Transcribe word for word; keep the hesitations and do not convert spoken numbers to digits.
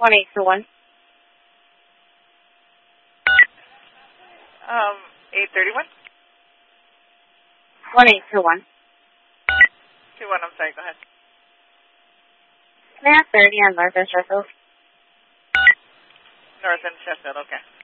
one eight two one. Um, eight thirty-one? one eight two one. two one, I'm sorry, go ahead. Can I have thirty on North and Sheffield? North and Sheffield, okay.